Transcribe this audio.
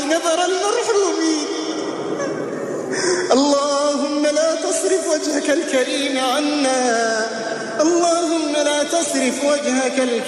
نظر المرحومين. اللهم لا تصرف وجهك الكريم عنا، اللهم لا تصرف وجهك الكريم